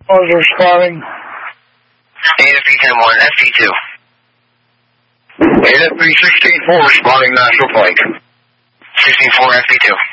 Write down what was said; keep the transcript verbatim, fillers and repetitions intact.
Oh, is responding. A F B ten one, F P two. A F B sixteen four responding National Flight. sixteen four, F P two.